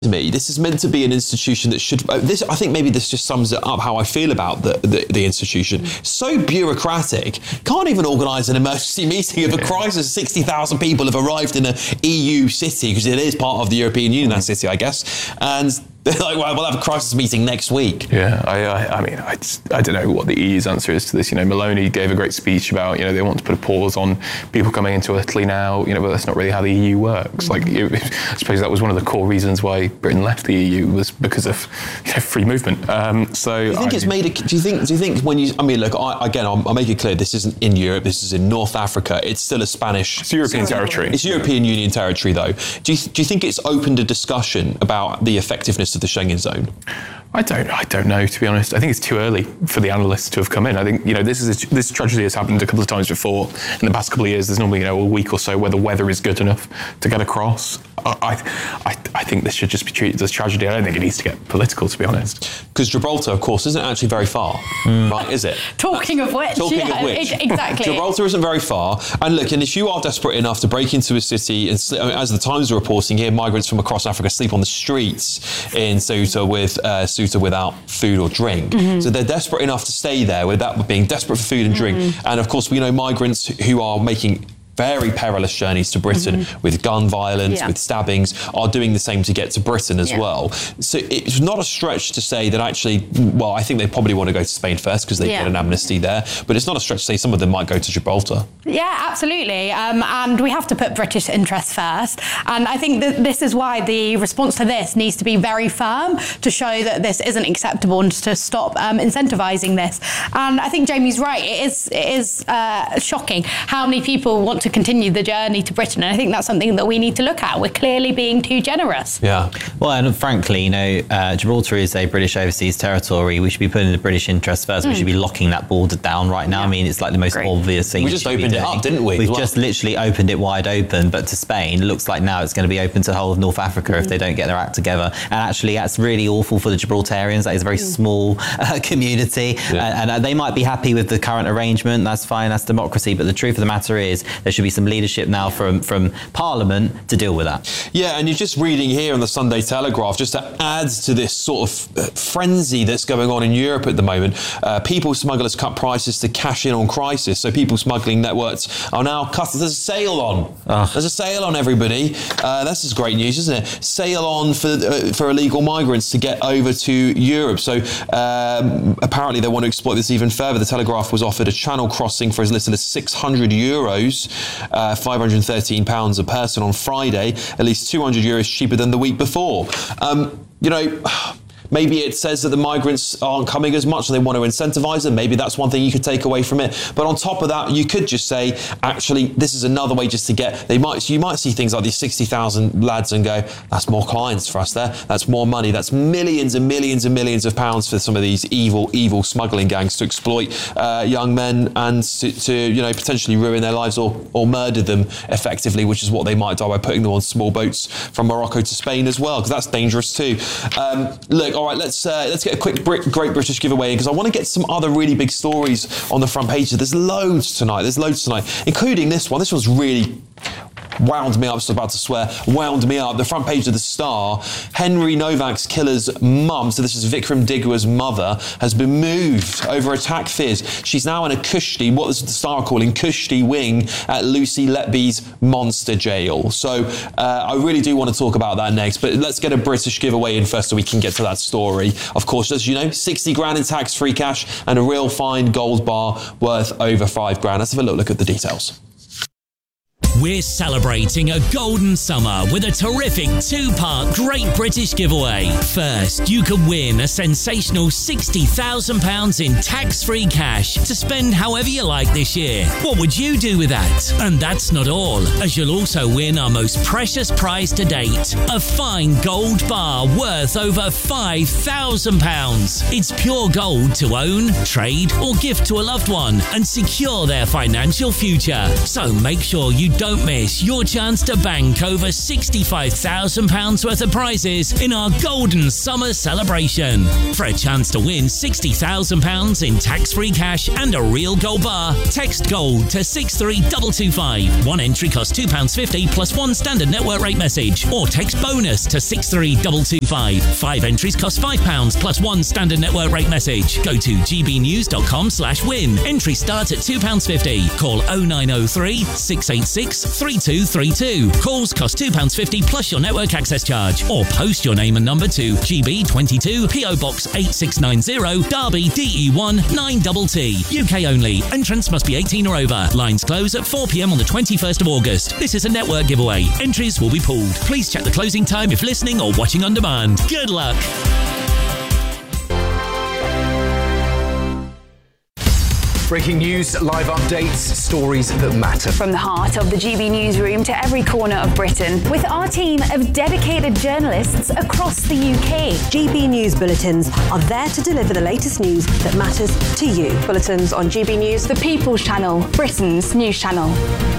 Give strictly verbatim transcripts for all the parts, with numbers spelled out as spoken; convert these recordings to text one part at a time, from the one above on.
to me, this is meant to be an institution that should, uh, this, I think maybe this just sums it up how I feel about the, the, the institution. So bureaucratic, can't even organise an emergency meeting of a crisis. sixty thousand people have arrived in an E U city, because it is part of the European Union, that city, I guess. And they're like, well, we'll have a crisis meeting next week. Yeah, I, I, I mean, I, just, I don't know what the E U's answer is to this. You know, Meloni gave a great speech about, you know, they want to put a pause on people coming into Italy now, you know, but that's not really how the E U works. Like, it, I suppose that was one of the core reasons why Britain left the E U, was because of, you know, free movement. Um, so do you think I, it's made a, do you think, do you think when you, I mean, look, I, again, I'll, I'll make it clear, this isn't in Europe, this is in North Africa, it's still a Spanish... It's European territory. It's European Union territory, though. Do you, do you think it's opened a discussion about the effectiveness of the Schengen zone? I don't. I don't know, to be honest. I think it's too early for the analysts to have come in. I think, you know, this is a, this tragedy has happened a couple of times before in the past couple of years. There's normally, you know, a week or so where the weather is good enough to get across. I, I, I think this should just be treated as tragedy. I don't think it needs to get political, to be honest. Because Gibraltar, of course, isn't actually very far, mm. right? Is it? Talking of which, Talking yeah, of which, exactly. Gibraltar isn't very far. And look, and if you are desperate enough to break into a city, and I mean, as the Times are reporting here, migrants from across Africa sleep on the streets in Ceuta with uh, Ceuta without food or drink. Mm-hmm. So they're desperate enough to stay there without being desperate for food and drink. Mm-hmm. And of course, we know migrants who are making very perilous journeys to Britain mm-hmm. with gun violence, yeah. with stabbings, are doing the same to get to Britain as yeah. well. So it's not a stretch to say that actually, well, I think they probably want to go to Spain first because they yeah. get an amnesty there, but it's not a stretch to say some of them might go to Gibraltar. Yeah, absolutely. Um, and we have to put British interests first. And I think that this is why the response to this needs to be very firm, to show that this isn't acceptable and to stop um, incentivising this. And I think Jamie's right. It is, it is uh, shocking how many people want to continue the journey to Britain, and I think that's something that we need to look at. We're clearly being too generous. Yeah. Well, and frankly, you know, uh, Gibraltar is a British overseas territory. We should be putting the British interest first. Mm. We should be locking that border down right now. Yeah. I mean, it's like the most Great. obvious thing. We just opened it up, didn't we? We've well? just literally opened it wide open, but to Spain, it looks like now it's going to be open to the whole of North Africa mm. if they don't get their act together. And actually, that's really awful for the Gibraltarians. That is a very mm. small uh, community, yeah. and, and uh, they might be happy with the current arrangement. That's fine. That's democracy. But the truth of the matter is, there should be some leadership now from, from Parliament to deal with that. Yeah, and you're just reading here on the Sunday Telegraph, just to add to this sort of frenzy that's going on in Europe at the moment, uh, people smugglers cut prices to cash in on crisis. So people smuggling networks are now cut. There's a sale on. Ugh. There's a sale on, everybody. Uh, this is great news, isn't it? Sale on for uh, for illegal migrants to get over to Europe. So um, apparently they want to exploit this even further. The Telegraph was offered a channel crossing for as little as six hundred euros, uh, five hundred thirteen pounds a person on Friday, at least two hundred euros cheaper than the week before. Um, you know, maybe it says that the migrants aren't coming as much and they want to incentivise them. Maybe that's one thing you could take away from it. But on top of that, you could just say, actually, this is another way just to get, they might, you might see things like these sixty thousand lads and go, that's more clients for us there. That's more money. That's millions and millions and millions of pounds for some of these evil, evil smuggling gangs to exploit uh, young men and to, to, you know, potentially ruin their lives or, or murder them effectively, which is what they might do by putting them on small boats from Morocco to Spain as well, because that's dangerous too. Um, look, all right, let's uh, let's get a quick Brit- Great British giveaway, because I want to get some other really big stories on the front pages. There's loads tonight. There's loads tonight, including this one. This was really wound me up, I was about to swear, wound me up. The front page of the Star, Henry Novak's killer's mum, so this is Vikram Digwa's mother, has been moved over attack fears. She's now in a Kushti, what is the Star calling, Kushti wing at Lucy Letby's monster jail. So uh, I really do want to talk about that next, but let's get a British giveaway in first so we can get to that story. Of course, as you know, sixty grand in tax-free cash and a real fine gold bar worth over five grand. Let's have a little look at the details. We're celebrating a golden summer with a terrific two-part Great British giveaway. First, you can win a sensational sixty thousand pounds in tax-free cash to spend however you like this year. What would you do with that? And that's not all, as you'll also win our most precious prize to date, a fine gold bar worth over five thousand pounds. It's pure gold to own, trade or gift to a loved one and secure their financial future. So make sure you don't Don't miss your chance to bank over sixty-five thousand pounds worth of prizes in our Golden Summer celebration. For a chance to win sixty thousand pounds in tax-free cash and a real gold bar, text GOLD to six three two two five. One entry costs two pounds fifty plus one standard network rate message, or text BONUS to six three two two five. Five entries cost five pounds plus one standard network rate message. Go to gbnews.com slash win. Entry starts at two pounds fifty. Call oh nine oh three, six eight six, three two three two. Calls cost two pounds fifty plus your network access charge. Or post your name and number to G B twenty-two, P O Box eight six nine zero, Derby, D E one nine T T. U K only. Entrance must be eighteen or over. Lines close at four p m on the twenty-first of August. This is a network giveaway. Entries will be pulled. Please check the closing time if listening or watching on demand. Good luck. Breaking news, live updates, stories that matter. From the heart of the G B newsroom to every corner of Britain, with our team of dedicated journalists across the U K. G B News Bulletins are there to deliver the latest news that matters to you. Bulletins on G B News, The People's Channel, Britain's news channel.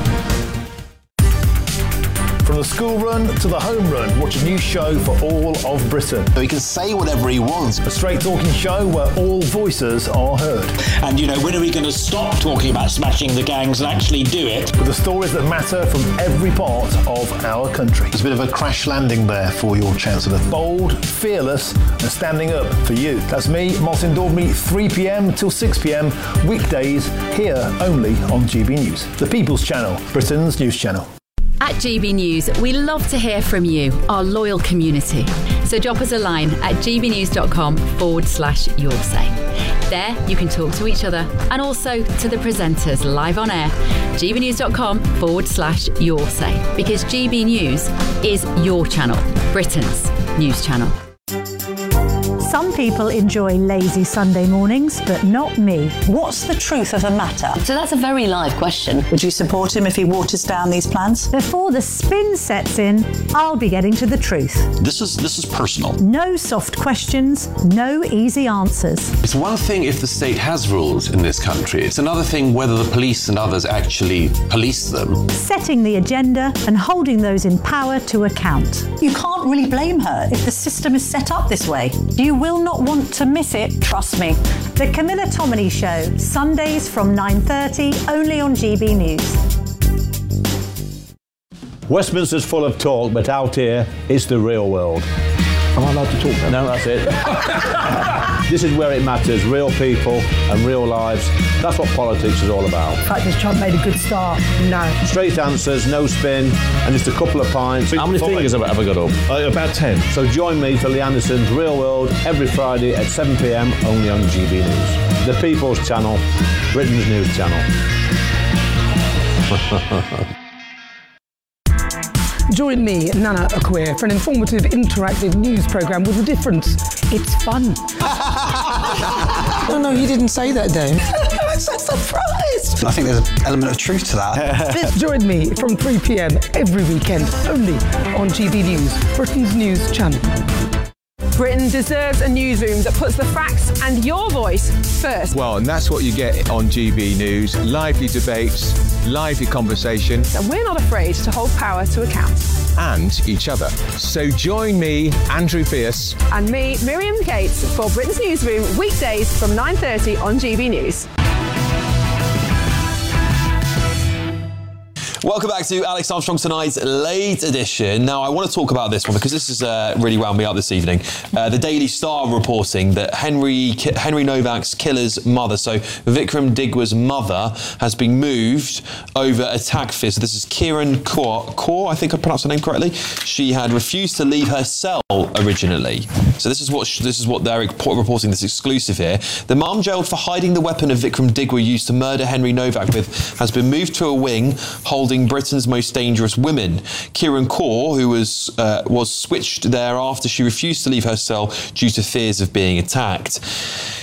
From the school run to the home run, watch a new show for all of Britain. He can say whatever he wants. A straight talking show where all voices are heard. And, you know, when are we going to stop talking about smashing the gangs and actually do it? With the stories that matter from every part of our country. It's a bit of a crash landing there for your Chancellor. Bold, fearless and standing up for you. That's me, Martin Daubney, three p m till six p m, weekdays, here only on G B News. The People's Channel, Britain's news channel. At G B News, we love to hear from you, our loyal community. So drop us a line at gbnews.com forward slash your say. There, you can talk to each other and also to the presenters live on air. gbnews.com forward slash your say. Because G B News is your channel, Britain's news channel. Some people enjoy lazy Sunday mornings, but not me. What's the truth of the matter? So that's a very live question. Would you support him if he waters down these plans? Before the spin sets in, I'll be getting to the truth. This is this is personal. No soft questions, no easy answers. It's one thing if the state has rules in this country. It's another thing whether the police and others actually police them. Setting the agenda and holding those in power to account. You can't really blame her if the system is set up this way. You will not want to miss it, trust me. The Camilla Tominey Show, Sundays from nine thirty, only on G B News. Westminster's full of talk, but out here, it's the real world. Am I allowed to talk now? No, that's it. This is where it matters, real people and real lives. That's what politics is all about. In fact, has Trump made a good start? No. Straight answers, no spin, and just a couple of pints. How many fingers have I ever got up? Uh, about ten. So join me for Lee Anderson's Real World every Friday at seven p m only on G B News. The People's Channel, Britain's news channel. Join me, Nana Akua, for an informative, interactive news programme with a difference. It's fun. No, no, he didn't say that, Dave. I'm so surprised. I think there's an element of truth to that. Join me from three p m every weekend, only on G B News, Britain's news channel. Britain deserves a newsroom that puts the facts and your voice first. Well, and that's what you get on G B News. Lively debates, lively conversation. And we're not afraid to hold power to account. And each other. So join me, Andrew Pierce. And me, Miriam Gates, for Britain's Newsroom, weekdays from nine thirty on G B News. Welcome back to Alex Armstrong Tonight's Late Edition. Now, I want to talk about this one because this has uh, really wound me up this evening. Uh, the Daily Star reporting that Henry Henry Novak's killer's mother, so Vikram Digwa's mother, has been moved over attack fear. So this is Kiran Kaur, Kaur, I think I pronounced her name correctly. She had refused to leave her cell originally. So this is what sh- this is what they're reporting, this exclusive here. The mum jailed for hiding the weapon of Vikram Digwa used to murder Henry Novak with has been moved to a wing holding Britain's most dangerous women. Kiran Kaur, who was uh, was switched there after she refused to leave her cell due to fears of being attacked.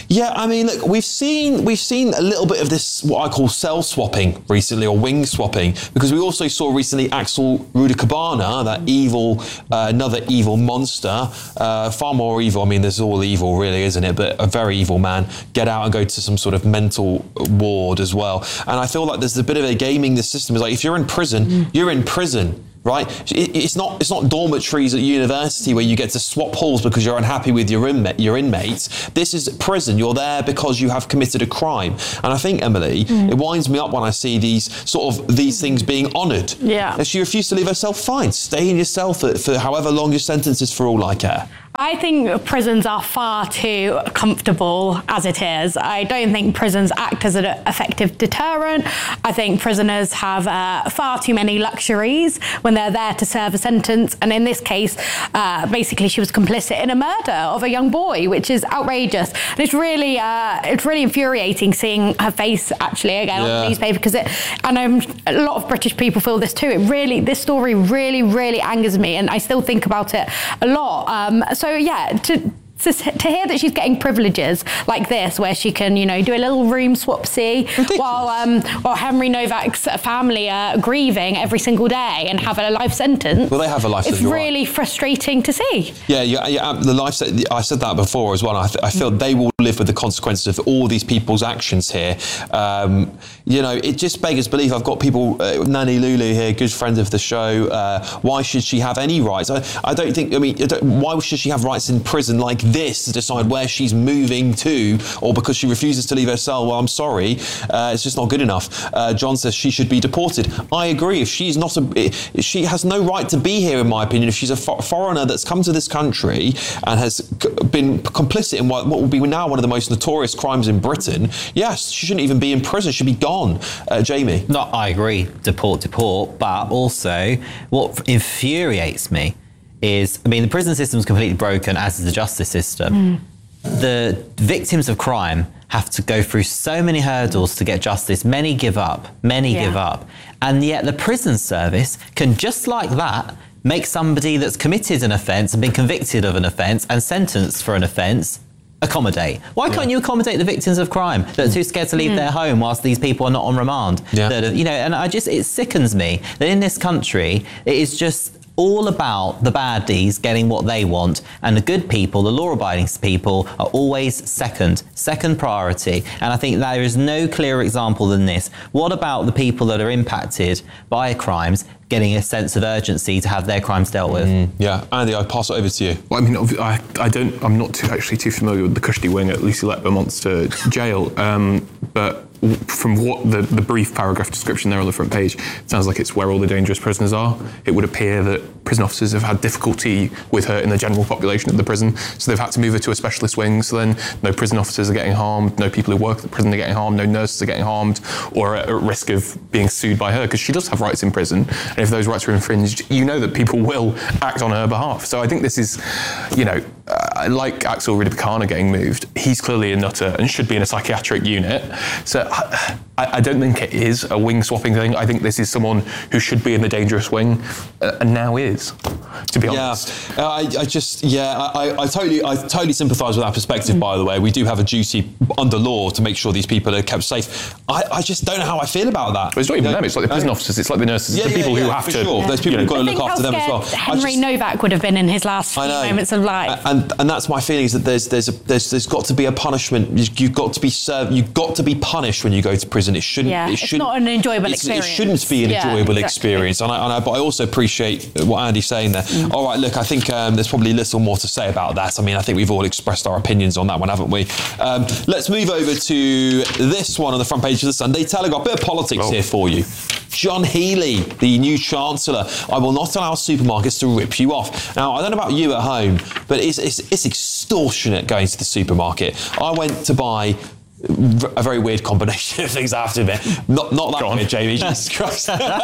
Yeah, I mean, look, we've seen we've seen a little bit of this, what I call cell swapping recently, or wing swapping, because we also saw recently Axel Rudakabana, that evil, uh, another evil monster, uh, far more evil. I mean, there's all evil, really, isn't it? But a very evil man, get out and go to some sort of mental ward as well. And I feel like there's a bit of a gaming the system. It's like, if you're in prison, mm. you're in prison. Right, it, it's not it's not dormitories at university where you get to swap halls because you're unhappy with your inmate, your inmates. This is prison. You're there because you have committed a crime. And I think, Emily, mm. it winds me up when I see these sort of these things being honoured. Yeah. If she refused to leave herself, fine, stay in your cell for, for however long your sentence is, for all I care. I think prisons are far too comfortable as it is. I don't think prisons act as an effective deterrent. I think prisoners have uh, far too many luxuries when they're there to serve a sentence. And in this case, uh, basically, she was complicit in a murder of a young boy, which is outrageous. And it's really, uh, it's really infuriating seeing her face actually again yeah. on the newspaper, because it, and um, a lot of British people feel this too. It really, this story really, really angers me, and I still think about it a lot. Um, so. So yeah, to, to to hear that she's getting privileges like this, where she can, you know, do a little room swapsy while um, while Henry Novak's family are grieving every single day and have a life sentence. Well, they have a life sentence. It's really right. frustrating to see. Yeah, yeah, yeah. The life sentence. I said that before as well. I, th- I feel mm. they will live with the consequences of all these people's actions here. Um, you know, it just beggars belief. I've got people, uh, Nanny Lulu here, good friend of the show. Uh, why should she have any rights? I, I don't think. I mean, I don't, why should she have rights in prison like this to decide where she's moving to, or because she refuses to leave her cell? Well, I'm sorry, uh, it's just not good enough. Uh, John says she should be deported. I agree. If she's not a, she has no right to be here, in my opinion. If she's a fo- foreigner that's come to this country and has c- been complicit in what, what will be now one of the most notorious crimes in Britain, yes, she shouldn't even be in prison. She should be gone. Uh, Jamie? No, I agree. Deport, deport. But also, what infuriates me is, I mean, the prison system is completely broken, as is the justice system. Mm. The victims of crime have to go through so many hurdles to get justice. Many give up. Many yeah. give up. And yet the prison service can, just like that, make somebody that's committed an offence and been convicted of an offence and sentenced for an offence accommodate. Why yeah. can't you accommodate the victims of crime that are too scared to leave mm. their home whilst these people are not on remand? Yeah. That are, you know, and I just, it sickens me that in this country, it is just all about the baddies getting what they want, and the good people, the law-abiding people, are always second, second priority. And I think there is no clearer example than this. What about the people that are impacted by crimes getting a sense of urgency to have their crimes dealt with? Mm, yeah, Andy, I'll pass it over to you. Well, I mean, I, I don't, I'm not too, actually too familiar with the custody wing at Lucy Letburn-Monster Jail, um, but from what the, the brief paragraph description there on the front page, it sounds like it's where all the dangerous prisoners are. It would appear that prison officers have had difficulty with her in the general population of the prison, so they've had to move her to a specialist wing, so then no prison officers are getting harmed, no people who work at the prison are getting harmed, no nurses are getting harmed, or are at risk of being sued by her, because she does have rights in prison, and if those rights are infringed, you know that people will act on her behalf. So I think this is, you know, uh, like Axel Rudakabana getting moved, he's clearly a nutter and should be in a psychiatric unit. So I, I don't think it is a wing swapping thing. I think this is someone who should be in the dangerous wing uh, and now is, to be honest. Yeah, uh, I, I just, yeah, I, I totally I totally sympathise with that perspective, mm. by the way. We do have a duty under law to make sure these people are kept safe. I, I just don't know how I feel about that. Well, it's not even you know, them, it's like the prison uh, officers, it's like the nurses, yeah, it's the people yeah, yeah, who have for to... Sure. Those people you who've got to I look after them as well. Henry just, Novak would have been in his last few moments of life. And and that's my feeling, is that there's there's a, there's there's got to be a punishment. You've got to be served. You've got to be punished when you go to prison. It shouldn't. Yeah, it it's shouldn't, not an enjoyable experience. It shouldn't be an yeah, enjoyable exactly. experience. And I, and I, but I also appreciate what Andy's saying there. Mm. All right, look, I think um, there's probably little more to say about that. I mean, I think we've all expressed our opinions on that one, haven't we? Um, let's move over to this one on the front page of the Sunday Telegraph. Bit of politics oh. here for you. John Healey, the new Chancellor. I will not allow supermarkets to rip you off. Now, I don't know about you at home, but it's, it's, it's extortionate going to the supermarket. I went to buy a very weird combination of things, I have to admit. Not, not that weird, Jamie, Jesus Christ.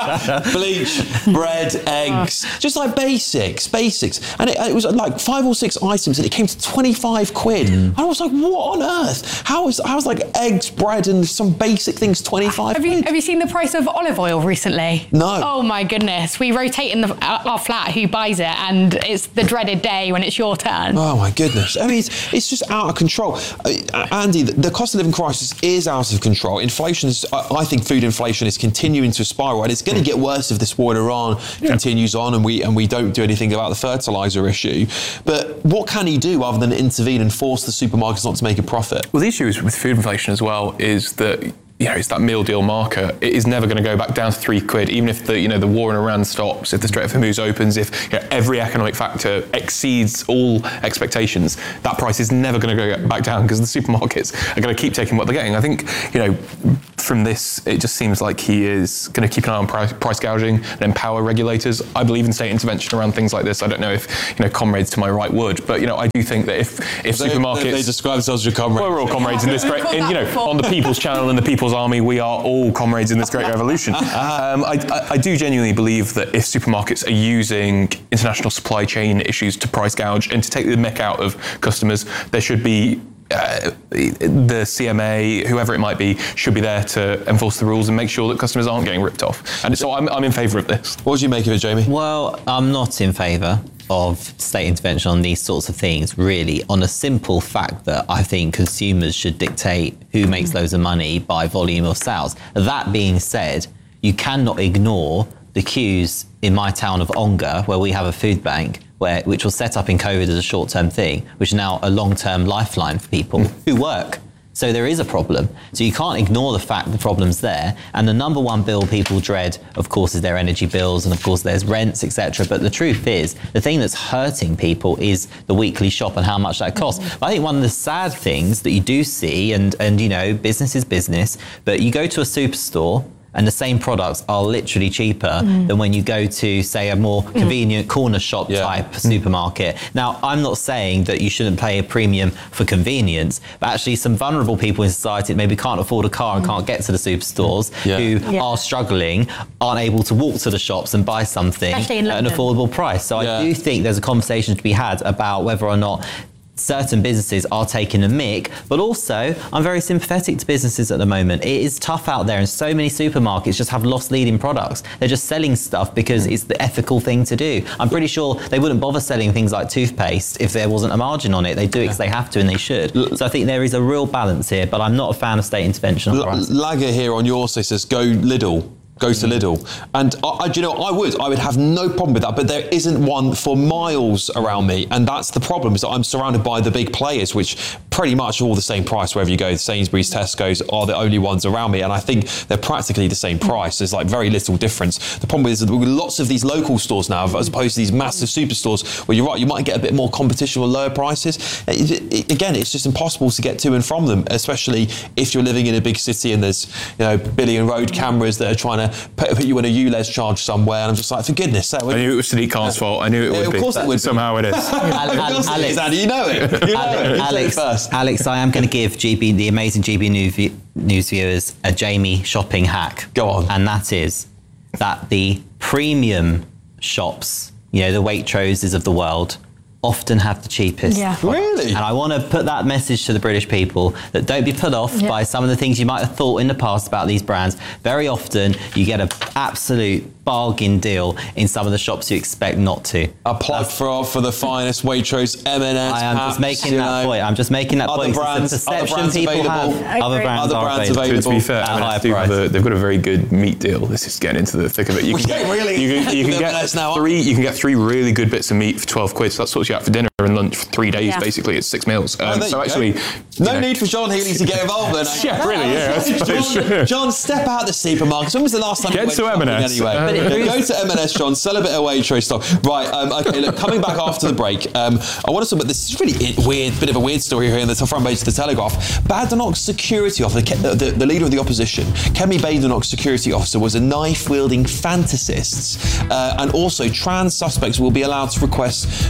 Bleach, bread, eggs, just like basics, basics. And it, it was like five or six items and it came to twenty-five quid. Mm. And I was like, what on earth? How is, how is like eggs, bread and some basic things twenty-five have quid? You, have you seen the price of olive oil recently? No. Oh my goodness. We rotate in the, our flat who buys it and it's the dreaded day when it's your turn. Oh my goodness. I mean, it's, it's just out of control. Uh, Andy, the, the cost of living crisis is out of control. Inflation is, I think food inflation is continuing to spiral, and it's going to get worse if this war in Iran yeah. continues on and we and we don't do anything about the fertilizer issue. But what can he do other than intervene and force the supermarkets not to make a profit? Well, the issue is with food inflation as well is that, you know, it's that meal deal marker. It is never going to go back down to three quid, even if the, you know, the war in Iran stops, if the Strait of Hormuz opens, if you know, every economic factor exceeds all expectations, that price is never going to go back down because the supermarkets are going to keep taking what they're getting. I think, you know, from this, it just seems like he is going to keep an eye on price, price gouging and empower regulators. I believe in state intervention around things like this. I don't know if, you know, comrades to my right would, but, you know, I do think that if, if they, supermarkets... They, they describe themselves as your comrades. Well, we're all comrades in this great... In, you know, on the People's Channel and the People's Army, we are all comrades in this great revolution. um, I, I, I do genuinely believe that if supermarkets are using international supply chain issues to price gouge and to take the mick out of customers, there should be Uh, the C M A, whoever it might be, should be there to enforce the rules and make sure that customers aren't getting ripped off. And so I'm, I'm in favour of this. What do you make of it, Jamie? Well, I'm not in favour of state intervention on these sorts of things, really, on a simple fact that I think consumers should dictate who makes loads of money by volume of sales. That being said, you cannot ignore the queues in my town of Ongar, where we have a food bank, where, which was set up in COVID as a short-term thing, which is now a long-term lifeline for people who work. So there is a problem. So you can't ignore the fact the problem's there. And the number one bill people dread, of course, is their energy bills, and of course there's rents, et cetera. But the truth is, the thing that's hurting people is the weekly shop and how much that costs. Mm-hmm. But I think one of the sad things that you do see, and, and you know, business is business, but you go to a superstore and the same products are literally cheaper mm. than when you go to, say, a more convenient mm. corner shop yeah. type mm. supermarket. Now, I'm not saying that you shouldn't pay a premium for convenience, but actually some vulnerable people in society that maybe can't afford a car and mm. can't get to the superstores, yeah. who yeah. are struggling, aren't able to walk to the shops and buy something at an affordable price. So yeah. I do think there's a conversation to be had about whether or not certain businesses are taking a mick, but also I'm very sympathetic to businesses at the moment. It is tough out there, and so many supermarkets just have lost leading products. They're just selling stuff because it's the ethical thing to do. I'm pretty sure they wouldn't bother selling things like toothpaste if there wasn't a margin on it. They do it because they have to, and they should. So I think there is a real balance here, but I'm not a fan of state intervention on prices. Lager here on your side says go Lidl. Go to Lidl. And, I, I, you know, I would. I would have no problem with that, but there isn't one for miles around me. And that's the problem, is that I'm surrounded by the big players, which pretty much all the same price wherever you go. Sainsbury's, Tesco's are the only ones around me. And I think they're practically the same price. There's like very little difference. The problem is that with lots of these local stores now, as opposed to these massive superstores, where you're right, you might get a bit more competition with lower prices. It, it, again, it's just impossible to get to and from them, especially if you're living in a big city and there's, you know, billion road cameras that are trying to Put, put you in a U L E Z charge somewhere, and I'm just like, for goodness sake. I knew it was Sadiq Khan's fault. I knew it yeah, would of be. Course it would Somehow be. it is. Alex, Alex, Andy, you know it. You know Alex, it. Alex, Alex, I am going to give G B, the amazing G B News, news viewers, a Jamie shopping hack. Go on. And that is that the premium shops, you know, the Waitroses of the world, often have the cheapest. Yeah. Really? And I want to put that message to the British people, that don't be put off yeah. by some of the things you might have thought in the past about these brands. Very often you get an absolute bargain deal in some of the shops you expect not to. A plug for for the finest Waitrose, M and S. I am perhaps, just making that know. point. I'm just making that other point. Brands, it's the perception other brands people available. have. Other brands, other brands available. available. To, to be fair, I mean, have a, they've got a very good meat deal. This is getting into the thick of it. You can get really. You can, you can get now, three. You can get three really good bits of meat for twelve quid. So that sorts you out for dinner and lunch for three days. Yeah. Basically, it's six meals. Um, oh, so actually, no know. need for John Healy to get involved then. yeah, no, really. Yeah, John, John, step out the supermarkets. When was the last time get you went to M and S anyway? Uh, Go to M and S, John. Sell a bit of Waitrose stock. Right. Um, okay. Look, coming back after the break, um, I want to talk about this. Is really weird, bit of a weird story here in the front page of the Telegraph. Badenoch security officer, the, the, the leader of the opposition, Kemi Badenoch security officer, was a knife-wielding fantasist, uh, and also trans suspects will be allowed to request strip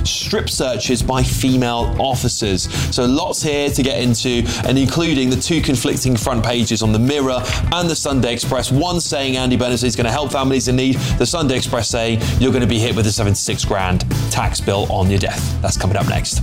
strip searches by female officers. So lots here to get into, and including the two conflicting front pages on the Mirror and the Sunday Express. One saying Andy Burnham is going to help families in need. The Sunday Express saying you're going to be hit with a seventy-six grand tax bill on your death. That's coming up next.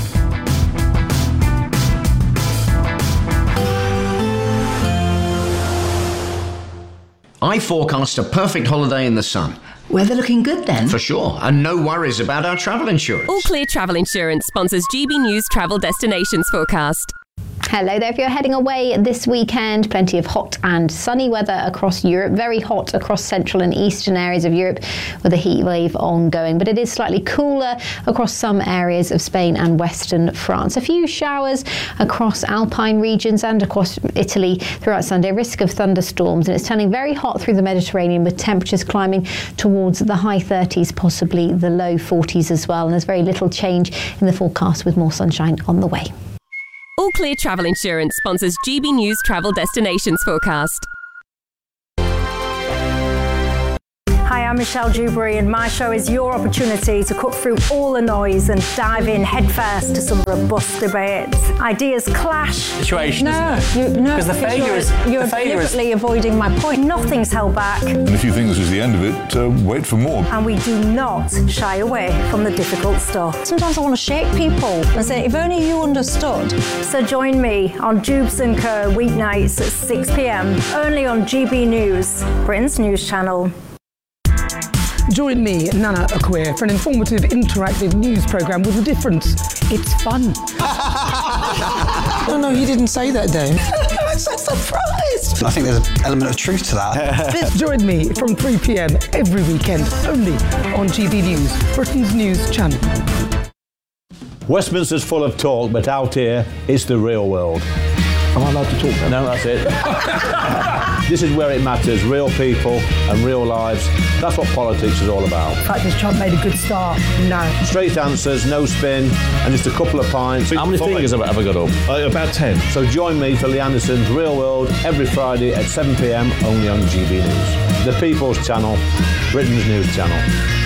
I forecast a perfect holiday in the sun. Weather looking good then? For sure, and no worries about our travel insurance. All Clear Travel Insurance sponsors G B News Travel Destinations Forecast. Hello there. If you're heading away this weekend, plenty of hot and sunny weather across Europe. Very hot across central and eastern areas of Europe with a heat wave ongoing. But it is slightly cooler across some areas of Spain and western France. A few showers across alpine regions and across Italy throughout Sunday. Risk of thunderstorms. And it's turning very hot through the Mediterranean with temperatures climbing towards the high thirties, possibly the low forties as well. And there's very little change in the forecast with more sunshine on the way. All Clear Travel Insurance sponsors G B News Travel Destinations Forecast. Hi, I'm Michelle Dewberry, and my show is your opportunity to cut through all the noise and dive in headfirst to some robust debates. Ideas clash. Situation, no, isn't it? You, no, because the failure you're, is you're the failure deliberately is... avoiding my point. Nothing's held back. And if you think this is the end of it, uh, wait for more. And we do not shy away from the difficult stuff. Sometimes I want to shake people and say, if only you understood. So join me on Jubes and Co weeknights at six p.m. only on G B News, Britain's news channel. Join me, Nana Akweer, for an informative, interactive news programme with a difference. It's fun. No, no, he didn't say that, Dave. I'm so surprised. I think there's an element of truth to that. Join me from three p.m. every weekend, only on G B News, Britain's news channel. Westminster's full of talk, but out here, it's the real world. Am I allowed to talk now? No, that's it. This is where it matters, real people and real lives. That's what politics is all about. In fact, this Trump made a good start. No. Straight answers, no spin, and just a couple of pints. How many fingers have I ever got up? Uh, about ten. So join me for Lee Anderson's Real World every Friday at seven p.m. only on G B News. The People's Channel, Britain's news channel.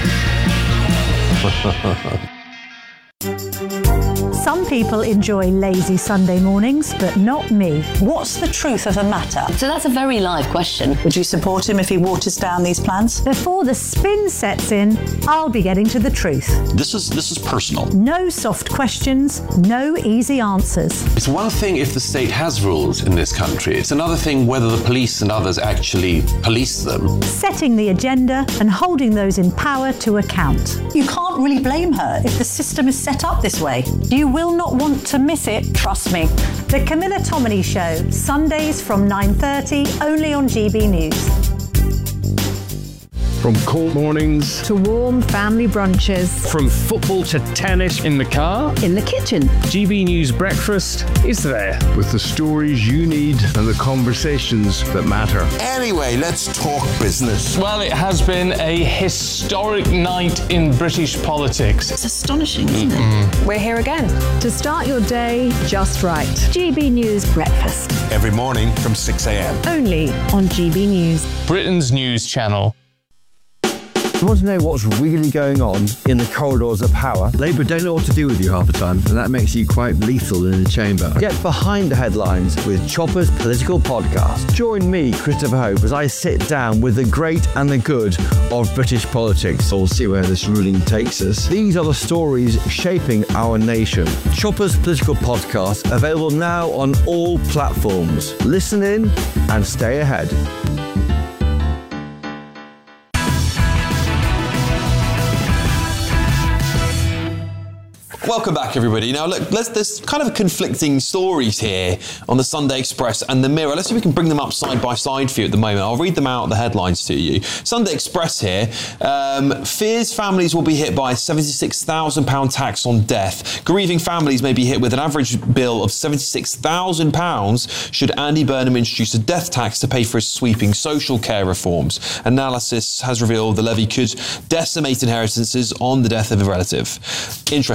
Some people enjoy lazy Sunday mornings, but not me. What's the truth of the matter? So that's a very live question. Would you support him if he waters down these plans? Before the spin sets in, I'll be getting to the truth. This is this is personal. No soft questions, no easy answers. It's one thing if the state has rules in this country. It's another thing whether the police and others actually police them. Setting the agenda and holding those in power to account. You can't really blame her if the system is set up this way. You will not want to miss it, trust me. The Camilla Tominey Show, Sundays from nine thirty, only on G B News. From cold mornings to warm family brunches. From football to tennis in the car. In the kitchen. G B News Breakfast is there. With the stories you need and the conversations that matter. Anyway, let's talk business. Well, it has been a historic night in British politics. It's astonishing, isn't it? We're here again. To start your day just right. G B News Breakfast. Every morning from six a.m. Only on G B News. Britain's news channel. You want to know what's really going on in the corridors of power? Labour don't know what to do with you half the time, and that makes you quite lethal in the chamber. Get behind the headlines with Chopper's Political Podcast. Join me, Christopher Hope, as I sit down with the great and the good of British politics. We'll see where this ruling takes us. These are the stories shaping our nation. Chopper's Political Podcast, available now on all platforms. Listen in and stay ahead. Welcome back, everybody. Now, look, let's, there's kind of conflicting stories here on the Sunday Express and the Mirror. Let's see if we can bring them up side by side for you at the moment. I'll read them out, the headlines to you. Sunday Express here um, fears families will be hit by a seventy-six thousand pounds tax on death. Grieving families may be hit with an average bill of seventy-six thousand pounds should Andy Burnham introduce a death tax to pay for his sweeping social care reforms. Analysis has revealed the levy could decimate inheritances on the death of a relative. Interesting.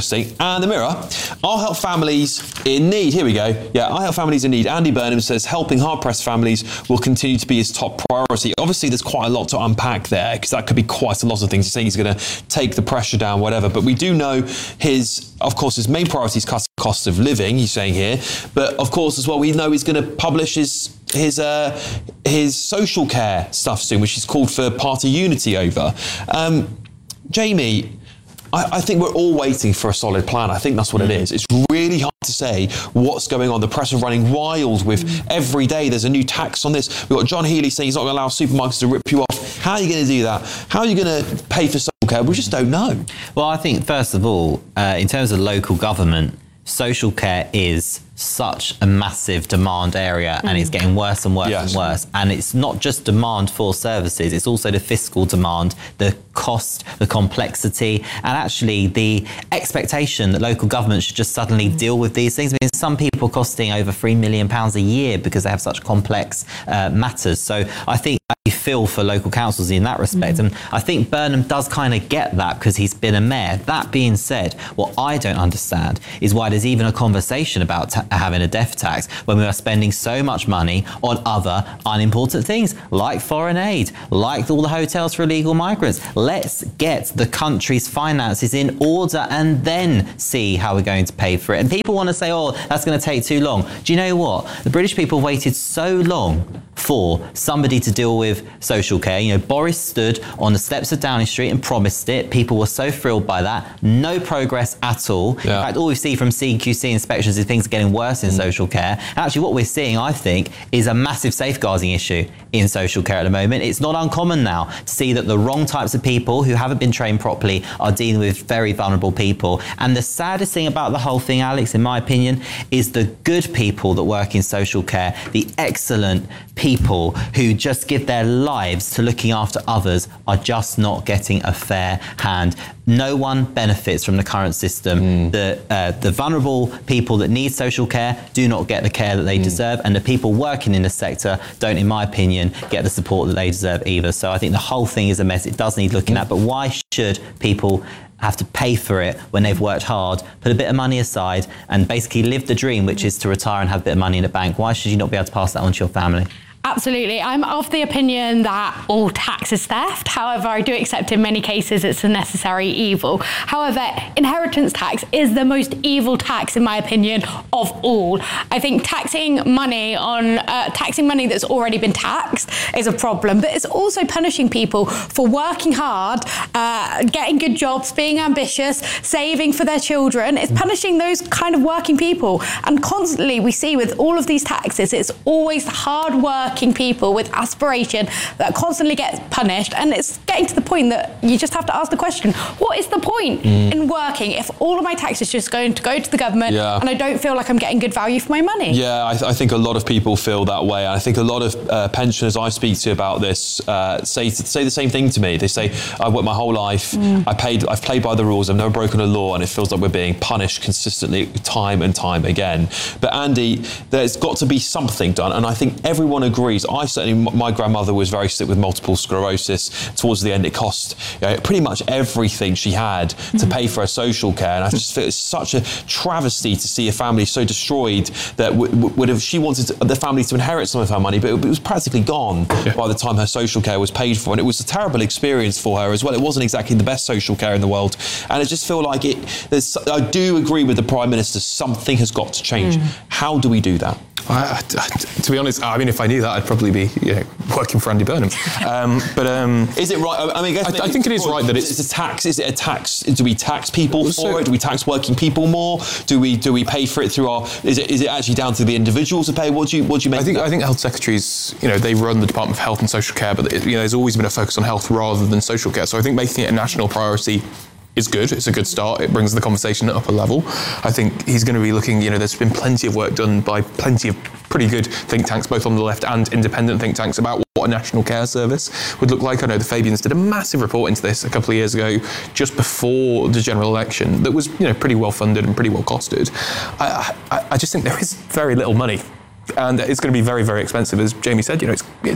And the Mirror, I'll help families in need. Here we go. Yeah, I help families in need. Andy Burnham says helping hard-pressed families will continue to be his top priority. Obviously, there's quite a lot to unpack there, because that could be quite a lot of things. He's saying he's going to take the pressure down, whatever. But we do know his, of course, his main priority is cutting the cost of living, he's saying here. But of course, as well, we know he's going to publish his his uh, his social care stuff soon, which he's called for party unity over. Um, Jamie, I, I think we're all waiting for a solid plan. I think that's what it is. It's really hard to say what's going on. The press are running wild with every day there's a new tax on this. We've got John Healey saying he's not going to allow supermarkets to rip you off. How are you going to do that? How are you going to pay for social care? We just don't know. Well, I think, first of all, uh, in terms of local government, social care is such a massive demand area, and it's getting worse and worse yes. and worse. And it's not just demand for services, it's also the fiscal demand, the cost, the complexity, and actually the expectation that local government should just suddenly deal with these things. I mean, some people costing over three million pounds a year because they have such complex uh, matters. So I think I feel for local councils in that respect. Mm. And I think Burnham does kind of get that because he's been a mayor. That being said, what I don't understand is why there's even a conversation about ta- having a death tax when we are spending so much money on other unimportant things like foreign aid, like all the hotels for illegal migrants. Let's get the country's finances in order and then see how we're going to pay for it. And people want to say, oh, that's going to take too long. Do you know what? The British people waited so long for somebody to deal with social care. You know, Boris stood on the steps of Downing Street and promised it. People were so thrilled by that. No progress at all. Yeah. In fact, all we see from C Q C inspections is things are getting worse in mm. social care. Actually, what we're seeing, I think, is a massive safeguarding issue in social care at the moment. It's not uncommon now to see that the wrong types of people who haven't been trained properly are dealing with very vulnerable people. And the saddest thing about the whole thing, Alex, in my opinion, is the good people that work in social care, the excellent people who just give their lives to looking after others, are just not getting a fair hand. No one benefits from the current system. Mm. The uh, the vulnerable people that need social care do not get the care that they mm. deserve, and the people working in the sector don't, in my opinion, get the support that they deserve either. So I think the whole thing is a mess. It does need looking mm. at, but why should people have to pay for it when they've worked hard, put a bit of money aside, and basically live the dream, which is to retire and have a bit of money in the bank? Why should you not be able to pass that on to your family? Absolutely. I'm of the opinion that all tax is theft. However, I do accept in many cases it's a necessary evil. However, inheritance tax is the most evil tax, in my opinion, of all. I think taxing money on uh, taxing money that's already been taxed is a problem, but it's also punishing people for working hard, uh, getting good jobs, being ambitious, saving for their children. It's punishing those kind of working people. And constantly we see with all of these taxes, it's always hard work people with aspiration that constantly gets punished, and it's getting to the point that you just have to ask the question, what is the point mm. in working if all of my tax is just going to go to the government yeah. and I don't feel like I'm getting good value for my money? Yeah, I, th- I think a lot of people feel that way. I think a lot of uh, pensioners I speak to about this uh, say say the same thing to me. They say, I've worked my whole life, mm. I paid, I've played by the rules, I've never broken a law, and it feels like we're being punished consistently time and time again. But Andy, there's got to be something done, and I think everyone agrees. I certainly, my grandmother was very sick with multiple sclerosis. Towards the end, it cost you know, pretty much everything she had mm-hmm. to pay for her social care. And I just feel it's such a travesty to see a family so destroyed that w- w- would have, she wanted to, the family to inherit some of her money, but it, it was practically gone yeah. by the time her social care was paid for. And it was a terrible experience for her as well. It wasn't exactly the best social care in the world. And I just feel like it, there's, I do agree with the Prime Minister, something has got to change. Mm. How do we do that? I, I, to be honest, I mean, if I knew that, I'd probably be you know, working for Andy Burnham. Um, but um, is it right? I mean, I, guess I, I think it is right that it's, it's a tax. Is it a tax? Do we tax people so, for it? Do we tax working people more? Do we do we pay for it through our? Is it is it actually down to the individuals to pay? What do you what do you make? I think I think health secretaries, you know, they run the Department of Health and Social Care, but you know, there's always been a focus on health rather than social care. So I think making it a national priority is good. It's a good start. It brings the conversation at upper level. I think he's going to be looking, you know, there's been plenty of work done by plenty of pretty good think tanks, both on the left and independent think tanks, about what a national care service would look like. I know the Fabians did a massive report into this a couple of years ago, just before the general election, that was, you know, pretty well funded and pretty well costed. I, I, I just think there is very little money, and it's going to be very, very expensive. As Jamie said, you know, it's, it's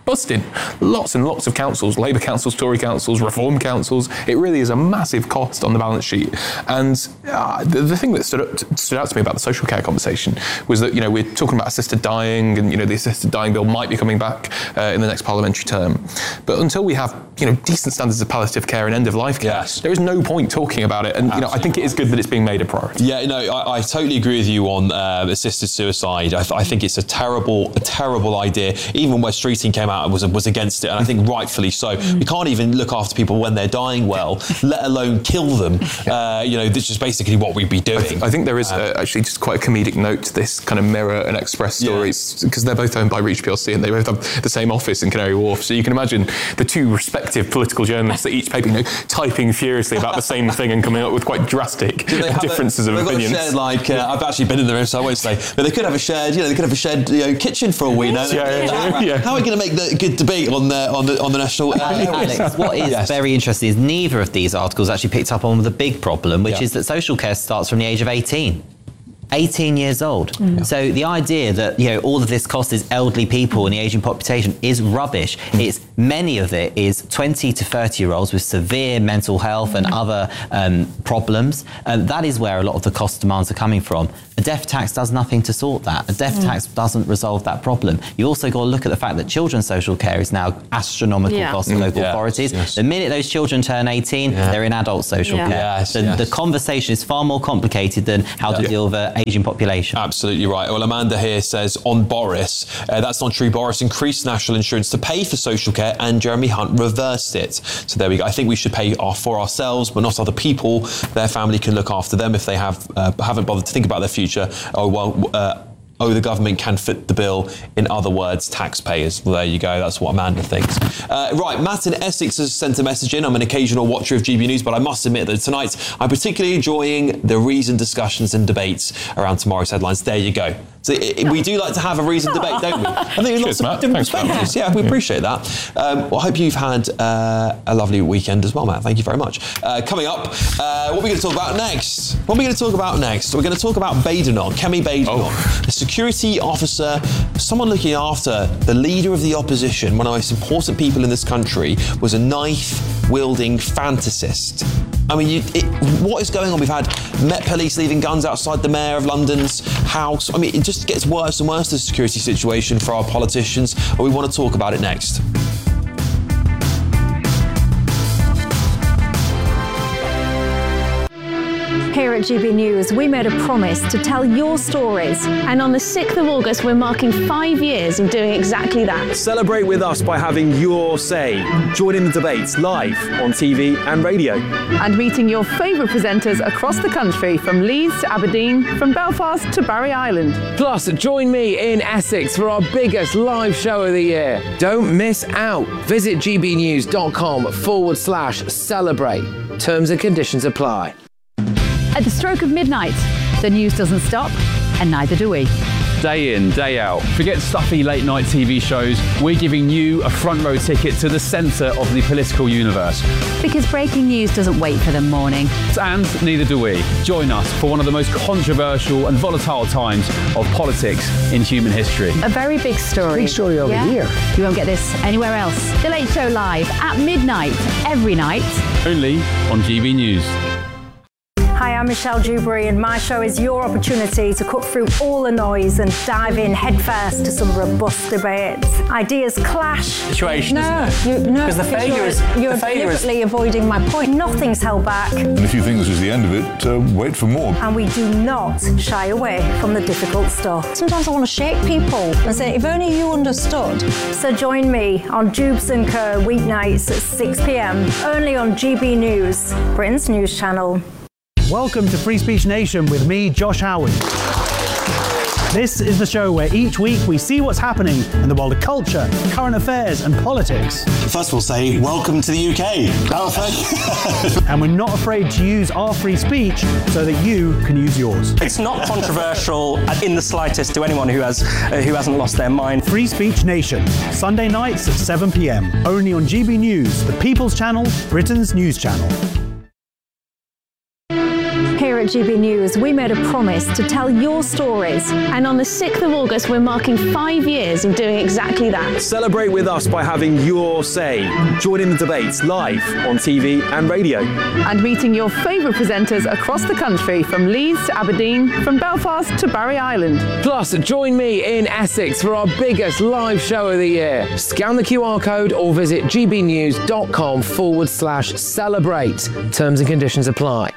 busting. Lots and lots of councils, Labour councils, Tory councils, Reform councils. It really is a massive cost on the balance sheet. And uh, the, the thing that stood, up, stood out to me about the social care conversation was that, you know, we're talking about assisted dying, and, you know, the assisted dying bill might be coming back uh, in the next parliamentary term. But until we have, you know, decent standards of palliative care and end of life care, yes. there is no point talking about it. And, Absolutely. you know, I think it is good that it's being made a priority. Yeah, no, I, I totally agree with you on uh, assisted suicide. I, th- I think it's a terrible, a terrible idea. Even Wes Streeting came out and was was against it, and I think rightfully so. You can't even look after people when they're dying well, let alone kill them. Uh, you know, this is basically what we'd be doing. I, th- I think there is uh, actually just quite a comedic note to this kind of Mirror and Express stories, because yeah. they're both owned by Reach P L C and they both have the same office in Canary Wharf. So you can imagine the two respective political journalists at each paper, you know, typing furiously about the same thing and coming up with quite drastic differences a, of they've opinions. Got a shared, like, uh, I've actually been in the room, so I won't say, but they could have a shared, you know, they could have a shared you know, kitchen for all we know. Yeah, yeah, yeah, yeah. How are we going to make the good debate on the on the on the national? Uh, Alex, what is yes. very interesting is neither of these articles actually picked up on the big problem, which yeah. is that social care starts from the age of eighteen. eighteen years old. Mm. So the idea that, you know, all of this cost is elderly people in the ageing population is rubbish. Mm. It's many of it is twenty to thirty year olds with severe mental health and other um, problems. And that is where a lot of the cost demands are coming from. A death tax does nothing to sort that. A death mm. tax doesn't resolve that problem. You also got to look at the fact that children's social care is now astronomical yeah. cost for mm. local yeah. authorities. Yes. The minute those children turn eighteen, yeah. they're in adult social yeah. care. Yes, the, yes. the conversation is far more complicated than how yeah. to deal with an ageing population. Absolutely right. Well, Amanda here says on Boris, uh, that's not true. Boris increased national insurance to pay for social care and Jeremy Hunt reversed it. So there we go. I think we should pay our, for ourselves, but not other people. Their family can look after them if they have uh, haven't bothered to think about their future. Oh, well, uh, oh, the government can fit the bill. In other words, taxpayers. Well, there you go. That's what Amanda thinks. Uh, right, Matt in Essex has sent a message in. I'm an occasional watcher of G B News, but I must admit that tonight I'm particularly enjoying the reasoned discussions and debates around tomorrow's headlines. There you go. So it, we do like to have a reasoned debate, don't we? I think there's lots of different perspectives. Yeah, we appreciate that. Um, well, I hope you've had uh, a lovely weekend as well, Matt. Thank you very much. Uh, coming up, uh, what are we going to talk about next? What are we going to talk about next? We're going to talk about Badenoch, Kemi Badenoch, oh. the security officer, someone looking after the leader of the opposition, one of the most important people in this country, was a knife-wielding fantasist. I mean, you, it, what is going on? We've had Met Police leaving guns outside the Mayor of London's house. I mean, it just gets worse and worse, the security situation for our politicians, and we want to talk about it next. Here at G B News, we made a promise to tell your stories. And on the sixth of August, we're marking five years of doing exactly that. Celebrate with us by having your say. Join in the debates live on T V and radio. And meeting your favourite presenters across the country, from Leeds to Aberdeen, from Belfast to Barry Island. Plus, join me in Essex for our biggest live show of the year. Don't miss out. Visit gbnews.com forward slash celebrate. Terms and conditions apply. At the stroke of midnight, the news doesn't stop, and neither do we. Day in, day out. Forget stuffy late night T V shows. We're giving you a front row ticket to the centre of the political universe. Because breaking news doesn't wait for the morning. And neither do we. Join us for one of the most controversial and volatile times of politics in human history. A very big story. Big story over yeah? here. You won't get this anywhere else. The Late Show live at midnight, every night. Only on G B News. Hi, I'm Michelle Dewberry, and my show is your opportunity to cut through all the noise and dive in headfirst to some robust debates. Ideas clash. Situation, no, isn't it? You, no, because the failure is you're the failure deliberately is... avoiding my point. Nothing's held back. And if you think this is the end of it, uh, wait for more. And we do not shy away from the difficult stuff. Sometimes I want to shake people and say, if only you understood. So join me on Jubes and Kerr weeknights at six p.m. only on G B News, Britain's news channel. Welcome to Free Speech Nation with me, Josh Howard. This is the show where each week we see what's happening in the world of culture, current affairs and politics. First we'll say, welcome to the U K. And we're not afraid to use our free speech so that you can use yours. It's not controversial in the slightest to anyone who, has, uh, who hasn't lost their mind. Free Speech Nation, Sunday nights at seven p.m. only on G B News, the People's Channel, Britain's news channel. Here at at G B News, we made a promise to tell your stories. And on the sixth of August, we're marking five years of doing exactly that. Celebrate with us by having your say. Join in the debates live on T V and radio. And meeting your favourite presenters across the country, from Leeds to Aberdeen, from Belfast to Barry Island. Plus, join me in Essex for our biggest live show of the year. Scan the Q R code or visit gbnews.com forward slash celebrate. Terms and conditions apply.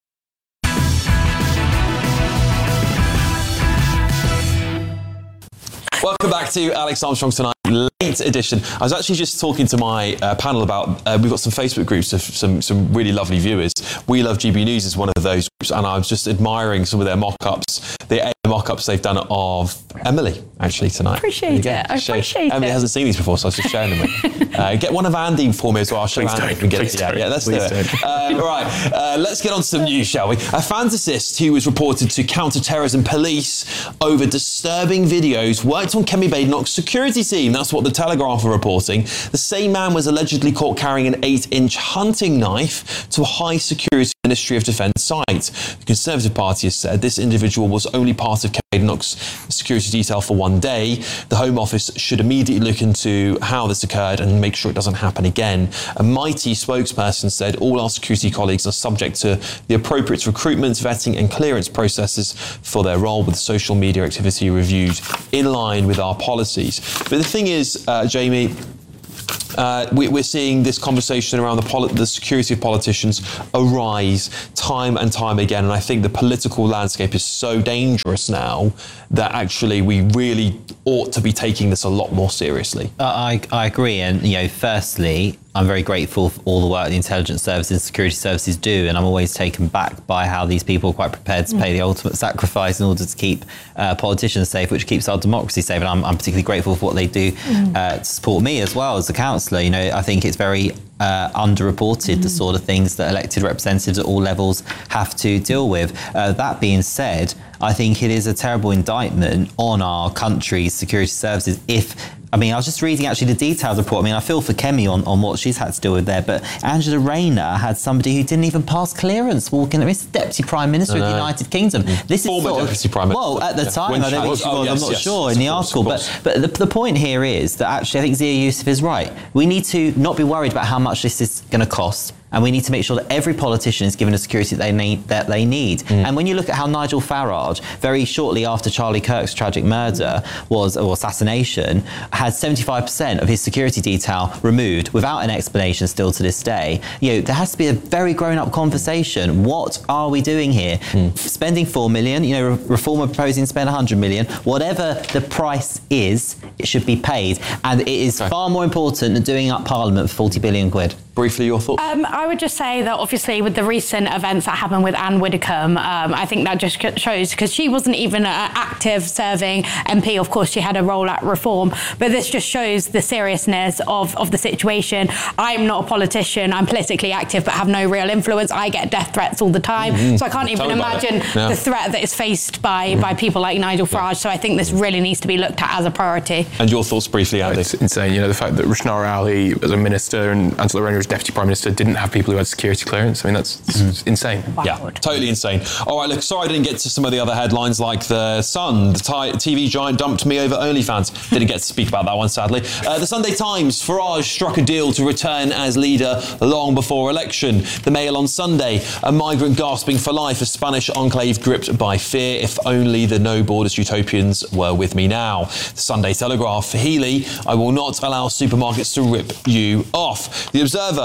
Welcome back to Alex Armstrong Tonight, late edition. I was actually just talking to my uh, panel about, uh, we've got some Facebook groups of some, some really lovely viewers. We Love G B News is one of those groups, and I was just admiring some of their mock-ups, the mock-ups they've done of Emily, actually, tonight. Appreciate it. I Show, appreciate Emily it. hasn't seen these before, so I was just showing them. uh, get one of Andy for me as well. I'll show Please Andy. don't. And get Please it. Yeah, don't. yeah, let's Please do it. Uh, right, uh, let's get on to some news, shall we? A fantasist who was reported to counter-terrorism police over disturbing videos worked on Kemi Badenoch's security team. That's what the Telegraph are reporting. The same man was allegedly caught carrying an eight-inch hunting knife to a high-security Ministry of Defence site. The Conservative Party has said this individual was only part of Kemi Badenoch's security detail for one day. The Home Office should immediately look into how this occurred and make sure it doesn't happen again. A Mighty spokesperson said all our security colleagues are subject to the appropriate recruitment, vetting and clearance processes for their role, with social media activity reviewed in line with our policies. But the thing is, uh, Jamie, Uh, we, we're seeing this conversation around the, poli- the security of politicians arise time and time again, and I think the political landscape is so dangerous now that actually we really ought to be taking this a lot more seriously. Uh, I, I agree, and you know, firstly, I'm very grateful for all the work the intelligence services and security services do, and I'm always taken back by how these people are quite prepared to pay the ultimate sacrifice in order to keep uh, politicians safe, which keeps our democracy safe. And I'm, I'm particularly grateful for what they do uh, to support me as well as a councillor. You know, I think it's very uh, underreported, the sort of things that elected representatives at all levels have to deal with. Uh, that being said, I think it is a terrible indictment on our country's security services if I mean, I was just reading actually the detailed report. I mean, I feel for Kemi on, on what she's had to deal with there, but Angela Rayner had somebody who didn't even pass clearance walking. It's the Deputy Prime Minister of the United Kingdom. This is Former sort of, Deputy Prime Minister. Well, at the Yeah. time, When I don't she think was. she Oh, was. yes, I'm not yes, sure of in the course, article. of But, course. but the, the point here is that actually I think Zia Youssef is right. We need to not be worried about how much this is going to cost. And we need to make sure that every politician is given the security that they need. That they need. Mm. And when you look at how Nigel Farage, very shortly after Charlie Kirk's tragic murder was or assassination, had seventy-five percent of his security detail removed without an explanation still to this day, you know, there has to be a very grown-up conversation. What are we doing here? Mm. Spending four million, you know, Reform are proposing to spend one hundred million. Whatever the price is, it should be paid. And it is okay. far more important than doing up Parliament for forty billion quid. Briefly, your thoughts? Um, I would just say that obviously with the recent events that happened with Anne Widdecombe, um, I think that just shows, because she wasn't even an active serving M P. Of course, she had a role at Reform, but this just shows the seriousness of, of the situation. I'm not a politician. I'm politically active, but have no real influence. I get death threats all the time. Mm-hmm. So I can't even imagine yeah. the threat that is faced by, mm. by people like Nigel Farage. So I think this really needs to be looked at as a priority. And your thoughts briefly, Andy? It's insane. You know, the fact that Rushnara Ali as a minister and Angela Rayner as Deputy Prime Minister didn't have people who had security clearance. I mean, that's mm. insane. Wow. Yeah, totally insane. All right, look, sorry I didn't get to some of the other headlines like the Sun, the T V giant dumped me over OnlyFans. Didn't get to speak about that one, sadly. Uh, the Sunday Times, Farage struck a deal to return as leader long before election. The Mail on Sunday, a migrant gasping for life, a Spanish enclave gripped by fear. If only the no borders utopians were with me now. The Sunday Telegraph, Healy, I will not allow supermarkets to rip you off. The Observer,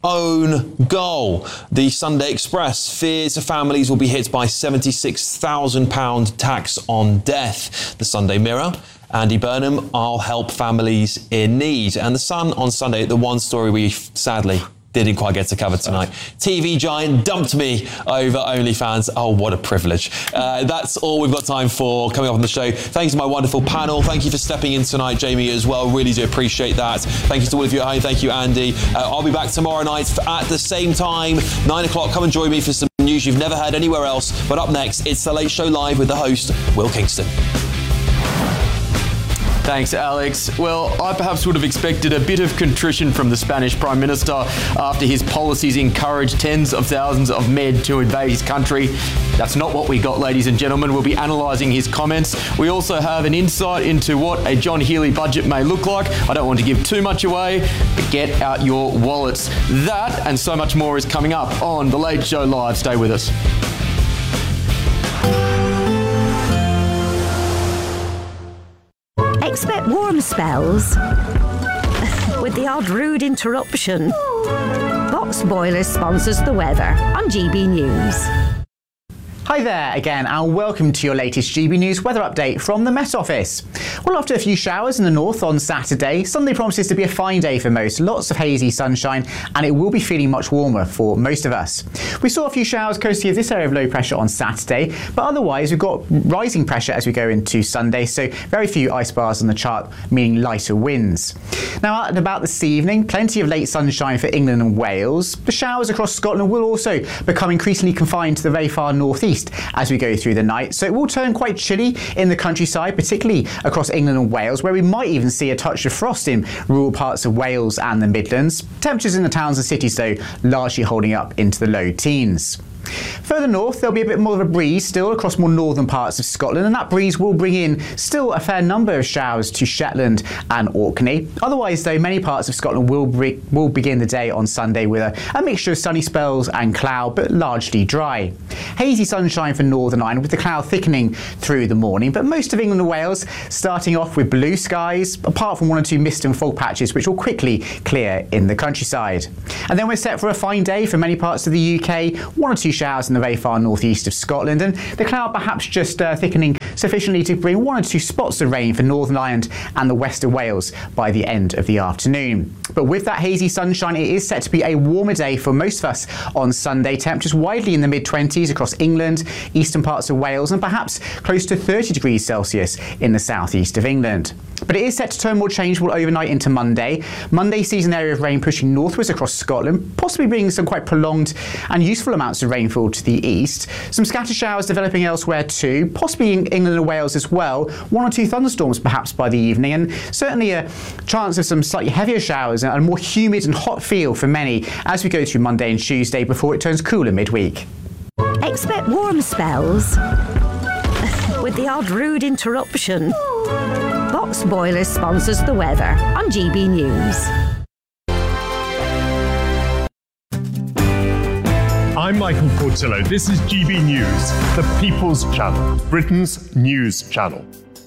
own goal. The Sunday Express, fears families will be hit by seventy-six thousand pounds tax on death. The Sunday Mirror, Andy Burnham, I'll help families in need. And the Sun on Sunday, the one story we sadly didn't quite get to cover tonight. T V giant dumped me over OnlyFans. Oh, what a privilege. Uh, that's all we've got time for coming up on the show. Thanks to my wonderful panel. Thank you for stepping in tonight, Jamie, as well. Really do appreciate that. Thank you to all of you at home. Thank you, Andy. Uh, I'll be back tomorrow night at the same time, nine o'clock. Come and join me for some news you've never heard anywhere else. But up next, it's The Late Show Live with the host, Will Kingston. Thanks, Alex. Well, I perhaps would have expected a bit of contrition from the Spanish Prime Minister after his policies encouraged tens of thousands of Med to invade his country. That's not what we got, ladies and gentlemen. We'll be analysing his comments. We also have an insight into what a John Healey budget may look like. I don't want to give too much away, but get out your wallets. That and so much more is coming up on The Late Show Live. Stay with us. Expect warm spells with the odd rude interruption. Box Boilers sponsors the weather on G B News. Hi there again, and welcome to your latest G B News weather update from the Met Office. Well, after a few showers in the north on Saturday, Sunday promises to be a fine day for most. Lots of hazy sunshine, and it will be feeling much warmer for most of us. We saw a few showers courtesy of this area of low pressure on Saturday, but otherwise we've got rising pressure as we go into Sunday, so very few ice bars on the chart, meaning lighter winds. Now, at about this evening, plenty of late sunshine for England and Wales. The showers across Scotland will also become increasingly confined to the very far northeast as we go through the night, so it will turn quite chilly in the countryside, particularly across England and Wales, where we might even see a touch of frost in rural parts of Wales and the Midlands. Temperatures in the towns and cities, though, largely holding up into the low teens. Further north, there'll be a bit more of a breeze still across more northern parts of Scotland, and that breeze will bring in still a fair number of showers to Shetland and Orkney. Otherwise, though, many parts of Scotland will, be, will begin the day on Sunday with a, a mixture of sunny spells and cloud, but largely dry. Hazy sunshine for Northern Ireland, with the cloud thickening through the morning, but most of England and Wales starting off with blue skies, apart from one or two mist and fog patches, which will quickly clear in the countryside. And then we're set for a fine day for many parts of the U K, one or two showers in the very far northeast of Scotland, and the cloud perhaps just uh, thickening sufficiently to bring one or two spots of rain for Northern Ireland and the west of Wales by the end of the afternoon. But with that hazy sunshine, it is set to be a warmer day for most of us on Sunday. Temperatures widely in the mid twenties across England, eastern parts of Wales, and perhaps close to thirty degrees Celsius in the southeast of England. But it is set to turn more changeable overnight into Monday. Monday sees an area of rain pushing northwards across Scotland, possibly bringing some quite prolonged and useful amounts of rainfall to the east. Some scattered showers developing elsewhere too, possibly in England and Wales as well. One or two thunderstorms perhaps by the evening, and certainly a chance of some slightly heavier showers and a more humid and hot feel for many as we go through Monday and Tuesday before it turns cooler midweek. Expect warm spells with the odd rude interruption. Box Boilers sponsors the weather on G B News. I'm Michael Portillo. This is G B News, the People's Channel, Britain's news channel.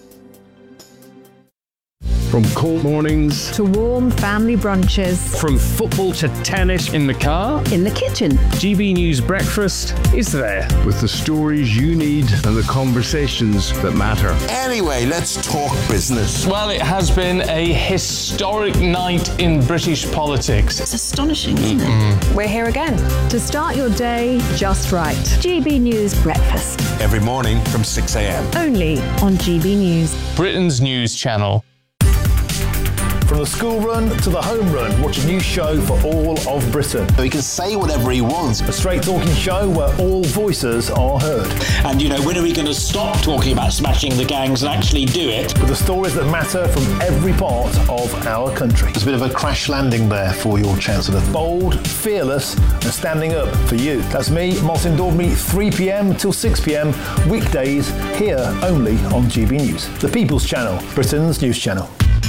From cold mornings to warm family brunches, from football to tennis in the car, in the kitchen, G B News Breakfast is there. With the stories you need and the conversations that matter. Anyway, let's talk business. Well, it has been a historic night in British politics. It's astonishing, isn't mm-hmm. it? We're here again to start your day just right. G B News Breakfast. Every morning from six a.m. Only on G B News. Britain's news channel. From the school run to the home run, watch a new show for all of Britain. So he can say whatever he wants. A straight talking show where all voices are heard. And, you know, when are we going to stop talking about smashing the gangs and actually do it? With the stories that matter from every part of our country. There's a bit of a crash landing there for your Chancellor. Bold, fearless, and standing up for you. That's me, Martin Daubney, three p.m. till six p.m. weekdays, here only on G B News. The People's Channel, Britain's news channel.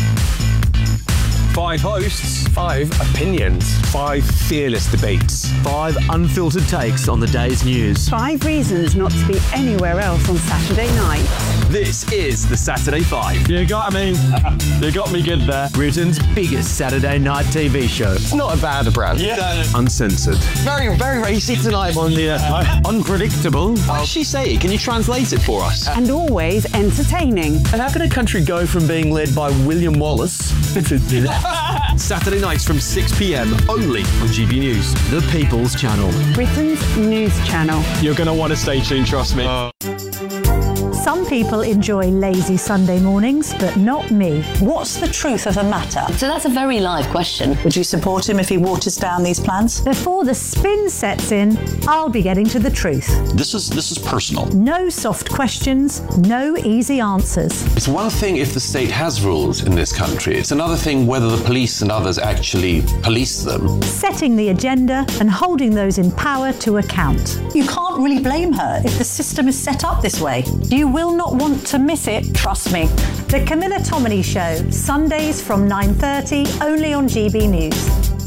Five hosts, five opinions, five fearless debates, five unfiltered takes on the day's news. Five reasons not to be anywhere else on Saturday night. This is the Saturday Five. You got me. You got me good there. Britain's biggest Saturday night T V show. It's not a bad brand. Yeah. Uncensored. Very, very racy tonight on the uh, unpredictable. What did she say? Can you translate it for us? And always entertaining. And how can a country go from being led by William Wallace to Saturday nights from six p.m. only on G B News, the People's Channel. Britain's news channel. You're going to want to stay tuned, trust me. Uh. Some people enjoy lazy Sunday mornings, but not me. What's the truth of the matter? So that's a very live question. Would you support him if he waters down these plans? Before the spin sets in, I'll be getting to the truth. This is this is personal. No soft questions, no easy answers. It's one thing if the state has rules in this country. It's another thing whether the police and others actually police them. Setting the agenda and holding those in power to account. You can't really blame her if the system is set up this way. You will not want to miss it, trust me. The Camilla Tominey Show, Sundays from nine thirty, only on G B News.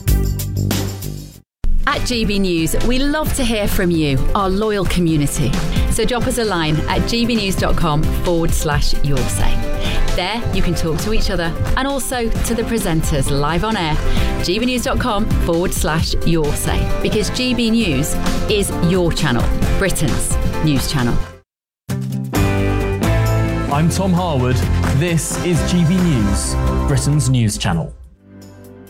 At G B News, we love to hear from you, our loyal community. So drop us a line at gbnews.com forward slash your say. There, you can talk to each other and also to the presenters live on air. gbnews.com forward slash your say. Because G B News is your channel, Britain's news channel. I'm Tom Harwood. This is G B News, Britain's news channel.